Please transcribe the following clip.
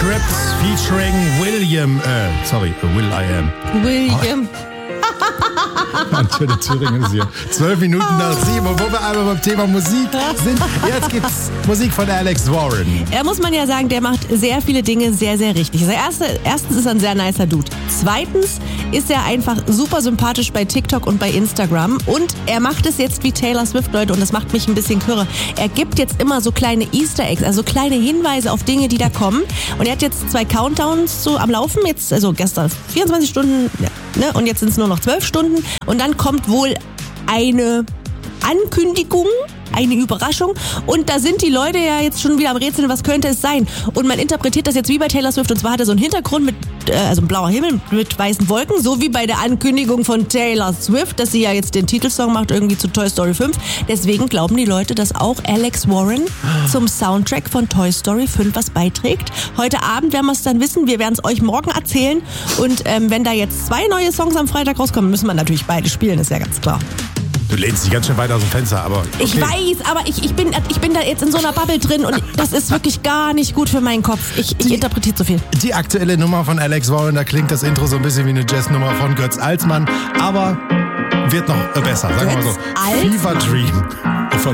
Crips featuring Will I Am. William. Antenne Thüringen ist hier. 12 Minuten nach 7. Und wo wir einmal beim Thema Musik sind, jetzt gibt's Musik von Alex Warren. Da muss man ja sagen, der macht sehr viele Dinge sehr, sehr richtig. Also erstens ist er ein sehr nicer Dude. Zweitens ist er einfach super sympathisch bei TikTok und bei Instagram. Und er macht es jetzt wie Taylor Swift, Leute, und das macht mich ein bisschen kirre. Er gibt jetzt immer so kleine Easter Eggs, also kleine Hinweise auf Dinge, die da kommen. Und er hat jetzt 2 Countdowns so am Laufen. Jetzt, also gestern 24 Stunden, ja, ne? Und jetzt sind es nur noch 12 Stunden. Und dann kommt wohl eine Ankündigung, eine Überraschung. Und da sind die Leute ja jetzt schon wieder am Rätseln, was könnte es sein? Und man interpretiert das jetzt wie bei Taylor Swift. Und zwar hat er so einen Hintergrund mit, also ein blauer Himmel mit weißen Wolken, so wie bei der Ankündigung von Taylor Swift, dass sie ja jetzt den Titelsong macht, irgendwie zu Toy Story 5. Deswegen glauben die Leute, dass auch Alex Warren zum Soundtrack von Toy Story 5 was beiträgt. Heute Abend werden wir es dann wissen. Wir werden es euch morgen erzählen. Und wenn da jetzt 2 neue Songs am Freitag rauskommen, müssen wir natürlich beide spielen, ist ja ganz klar. Du lehnst dich ganz schön weit aus dem Fenster, aber... Okay. Ich weiß, aber ich bin da jetzt in so einer Bubble drin und das ist wirklich gar nicht gut für meinen Kopf. Ich interpretiere zu viel. Die aktuelle Nummer von Alex Warren, da klingt das Intro so ein bisschen wie eine Jazznummer von Götz Alsmann, aber wird noch besser, sagen wir mal so. Fever Dream.